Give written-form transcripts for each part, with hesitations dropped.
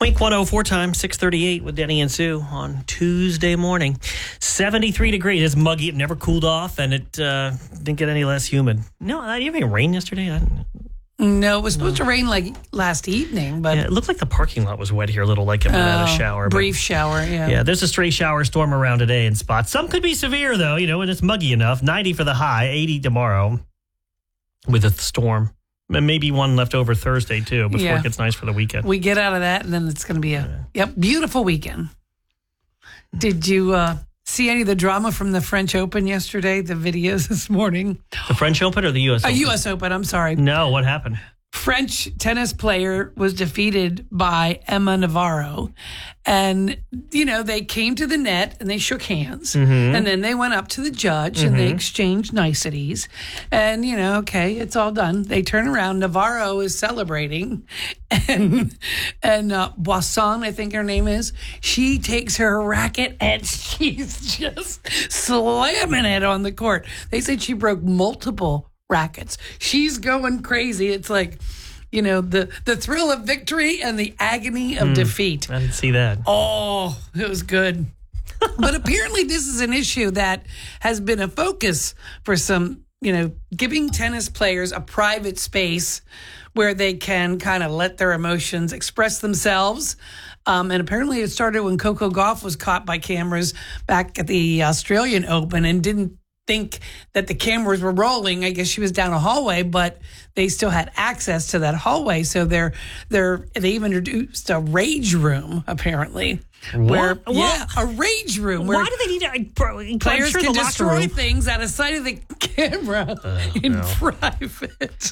Wink 104 time, 6:38 with Denny and Sue on Tuesday morning. 73 degrees. It's muggy. It never cooled off, and it didn't get any less humid. No, did you have any rain yesterday? No, it was supposed to rain like last evening, but it looked like the parking lot was wet here a little, like it had a shower. Brief shower, yeah. Yeah, there's a stray shower storm around today in spots. Some could be severe, though, and it's muggy enough. 90 for the high, 80 tomorrow with a storm. And maybe one left over Thursday, too, before it gets nice for the weekend. We get out of that, and then it's going to be a beautiful weekend. Did you see any of the drama from the French Open yesterday, the videos this morning? The French Open or the U.S. Open? U.S. Open, I'm sorry. No, what happened? French tennis player was defeated by Emma Navarro. And, they came to the net and they shook hands. Mm-hmm. And then they went up to the judge and they exchanged niceties. And, okay, it's all done. They turn around. Navarro is celebrating. And Boisson, I think her name is, she takes her racket and she's just slamming it on the court. They said she broke multiple rackets. She's going crazy. It's like, the thrill of victory and the agony of defeat. I didn't see that. Oh, it was good. But apparently this is an issue that has been a focus for some, giving tennis players a private space where they can kind of let their emotions express themselves. And apparently it started when Coco Gauff was caught by cameras back at the Australian Open and didn't think that the cameras were rolling. I guess she was down a hallway, but they still had access to that hallway. So they even introduced a rage room, apparently. What? A rage room. Why do they need to? Players can destroy things out of sight of the camera in private.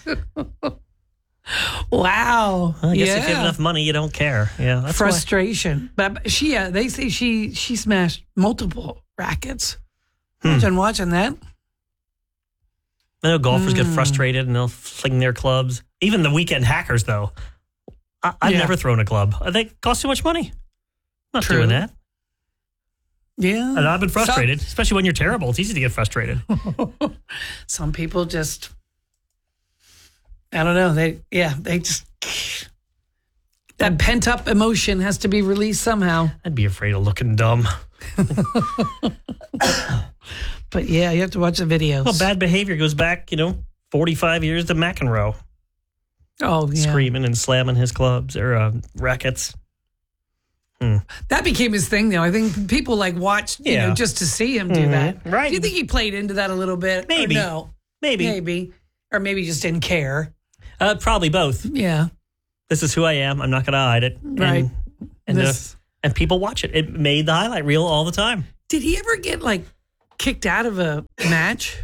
Wow. Well, I guess if you have enough money, you don't care. Yeah, that's frustration. But they say she smashed multiple rackets. Imagine watching that. I know golfers get frustrated and they'll fling their clubs. Even the weekend hackers, though. I've never thrown a club. They cost too much money. I'm not doing that. Yeah. And I've been frustrated, especially when you're terrible. It's easy to get frustrated. Some people just, I don't know. They just, that pent up emotion has to be released somehow. I'd be afraid of looking dumb. But you have to watch the videos. Well, bad behavior goes back, 45 years to McEnroe. Oh, yeah. Screaming and slamming his clubs or rackets. That became his thing, though. I think people watched, just to see him do that. Right. Do you think he played into that a little bit? Maybe. Or no. Maybe. Or maybe he just didn't care. Probably both. Yeah. This is who I am. I'm not going to hide it. Right. And people watch it. It made the highlight reel all the time. Did he ever get kicked out of a match?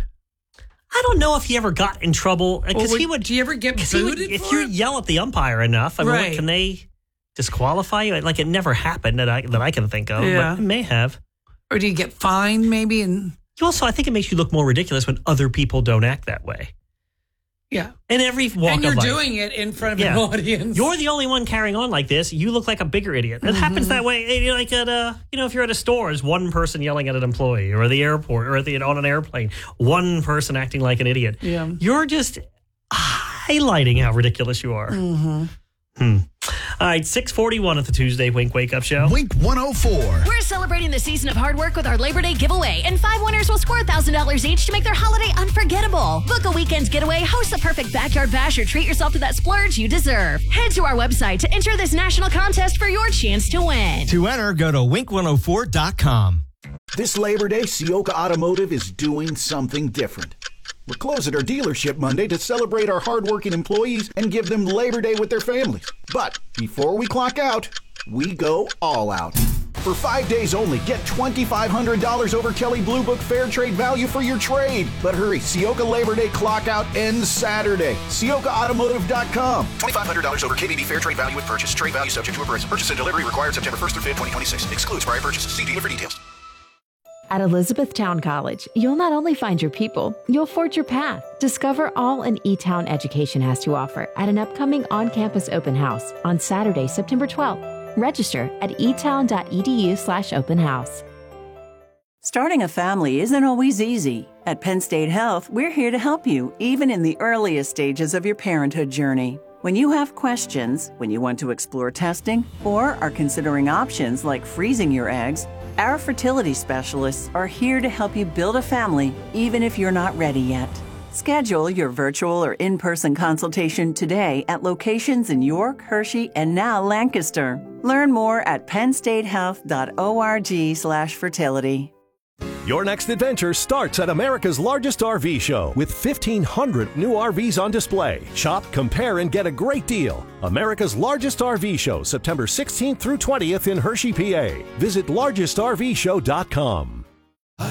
I don't know if he ever got in trouble because he would. Do you ever get booted? If you yell at the umpire enough, what, can they disqualify you? It never happened that I can think of. Yeah. But it may have. Or do you get fined maybe? And also, I think it makes you look more ridiculous when other people don't act that way. Yeah. In every walk of life. And you're doing it in front of an audience. You're the only one carrying on like this. You look like a bigger idiot. It happens that way. If you're at a store, there's one person yelling at an employee, or at the airport, or on an airplane, one person acting like an idiot. Yeah. You're just highlighting how ridiculous you are. Mm-hmm. All right, 6:41 at the Tuesday Wink Wake Up Show. Wink 104. We're celebrating the season of hard work with our Labor Day giveaway, and 5 winners will score $1,000 each to make their holiday unforgettable. Book a weekend getaway, host a perfect backyard bash, or treat yourself to that splurge you deserve. Head to our website to enter this national contest for your chance to win. To enter, go to wink104.com. This Labor Day, Sioka Automotive is doing something different. We're closing our dealership Monday to celebrate our hardworking employees and give them Labor Day with their families. But before we clock out, we go all out. For 5 days only, get $2,500 over Kelley Blue Book Fair Trade value for your trade. But hurry, Sioka Labor Day clock out ends Saturday. SiokaAutomotive.com. $2,500 over KBB Fair Trade value with purchase. Trade value subject to appraisal. Purchase and delivery required September 1st through 5th, 2026. Excludes prior purchase. See dealer for details. At Elizabethtown College, you'll not only find your people, you'll forge your path. Discover all an E-Town education has to offer at an upcoming on-campus open house on Saturday, September 12th. Register at etown.edu/open house. Starting a family isn't always easy. At Penn State Health, we're here to help you, even in the earliest stages of your parenthood journey. When you have questions, when you want to explore testing, or are considering options like freezing your eggs, our fertility specialists are here to help you build a family even if you're not ready yet. Schedule your virtual or in-person consultation today at locations in York, Hershey, and now Lancaster. Learn more at pennstatehealth.org/fertility. Your next adventure starts at America's largest RV show with 1,500 new RVs on display. Shop, compare, and get a great deal. America's largest RV show, September 16th through 20th in Hershey, PA. Visit largestrvshow.com.